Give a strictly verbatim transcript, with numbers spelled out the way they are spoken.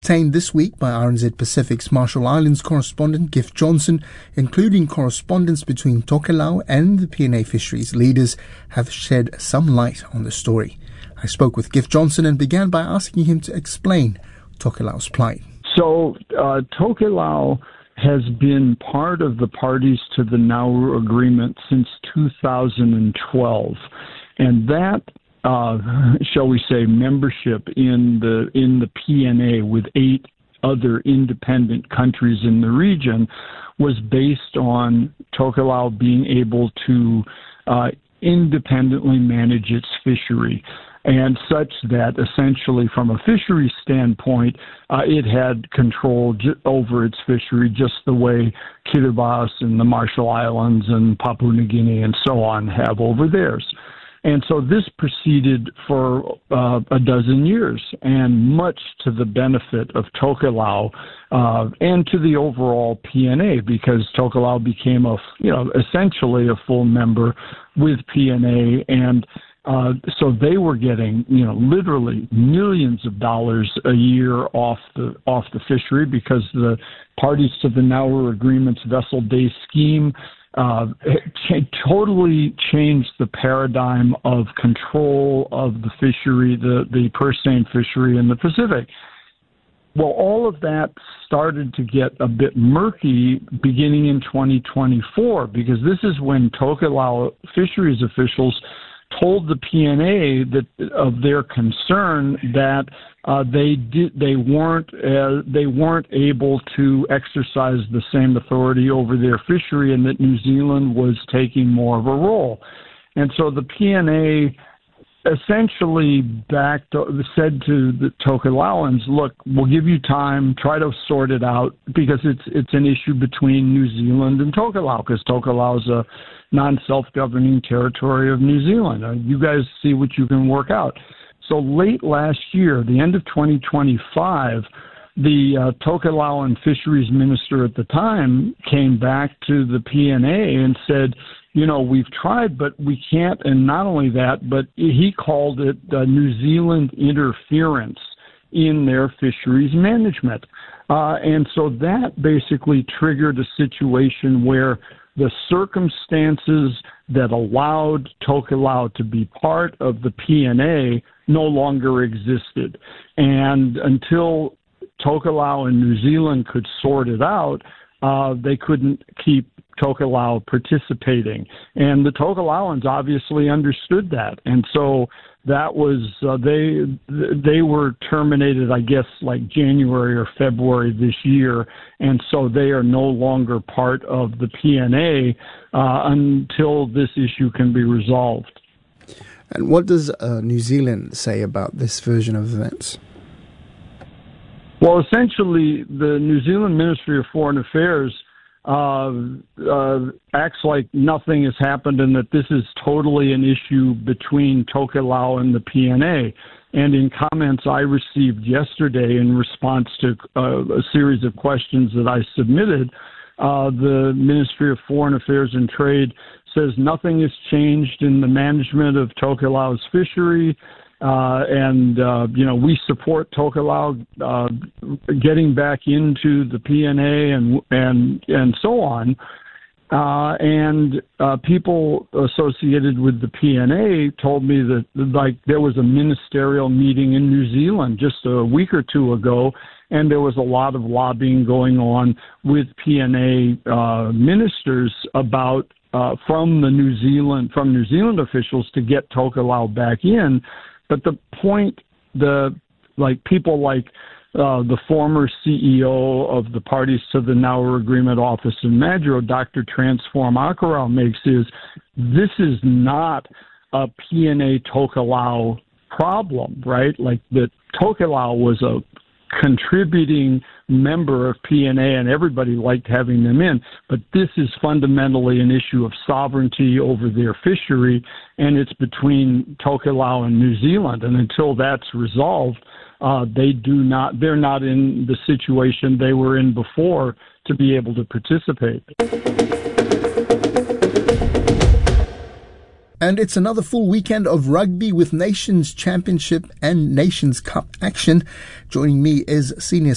Obtained this week by R N Z Pacific's Marshall Islands correspondent Gift Johnson, including correspondence between Tokelau and the P N A fisheries leaders, have shed some light on the story. I spoke with Gift Johnson and began by asking him to explain Tokelau's plight. So uh, Tokelau has been part of the parties to the Nauru Agreement since two thousand twelve, and that Uh, shall we say, membership in the in the P N A with eight other independent countries in the region was based on Tokelau being able to uh, independently manage its fishery, and such that essentially from a fishery standpoint, uh, it had control j- over its fishery just the way Kiribati and the Marshall Islands and Papua New Guinea and so on have over theirs. And so this proceeded for uh, a dozen years, and much to the benefit of Tokelau uh, and to the overall P N A, because Tokelau became a, you know, essentially a full member with P N A, and uh, so they were getting, you know, literally millions of dollars a year off the off the fishery, because the parties to the Nauru Agreement's vessel day scheme Uh, it totally changed the paradigm of control of the fishery, the, the purse seine fishery in the Pacific. Well, all of that started to get a bit murky beginning in twenty twenty-four, because this is when Tokelau fisheries officials told the P N A that of their concern that uh, they did they weren't uh, they weren't able to exercise the same authority over their fishery, and that New Zealand was taking more of a role. And so the P N A essentially backed said to the Tokelauans, "Look, we'll give you time, try to sort it out, because it's it's an issue between New Zealand and Tokelau, because Tokelau is a non-self-governing territory of New Zealand. Uh, you guys see what you can work out." So late last year, the end of twenty twenty-five, the uh, Tokelauan fisheries minister at the time came back to the P N A and said, you know, we've tried, but we can't. And not only that, but he called it uh, New Zealand interference in their fisheries management. Uh, and so that basically triggered a situation where the circumstances that allowed Tokelau to be part of the P N A no longer existed. And until Tokelau and New Zealand could sort it out, uh, they couldn't keep Tokelau participating. And the Tokelauans obviously understood that. And so that was, uh, they they were terminated, I guess, like January or February this year. And so they are no longer part of the P N A uh, until this issue can be resolved. And what does uh, New Zealand say about this version of events? Well, essentially, the New Zealand Ministry of Foreign Affairs uh, uh, acts like nothing has happened, and that this is totally an issue between Tokelau and the P N A. And in comments I received yesterday in response to uh, a series of questions that I submitted, uh, the Ministry of Foreign Affairs and Trade says nothing has changed in the management of Tokelau's fishery. Uh, and, uh, you know, we support Tokelau uh, getting back into the P N A and and, and so on. Uh, and uh, people associated with the P N A told me that, like, there was a ministerial meeting in New Zealand just a week or two ago, and there was a lot of lobbying going on with P N A uh, ministers about uh, from the New Zealand from New Zealand officials to get Tokelau back in. But the point, the like people like uh, the former C E O of the parties to the Nauru Agreement office in Madro, Doctor Transform Akarau, makes is this is not a P N A Tokelau problem, right? Like the Tokelau was a contributing member of P N A, and everybody liked having them in. But this is fundamentally an issue of sovereignty over their fishery, and it's between Tokelau and New Zealand. And until that's resolved, uh, they do not, they're not in the situation they were in before to be able to participate. And it's another full weekend of rugby with Nations Championship and Nations Cup action. Joining me is Senior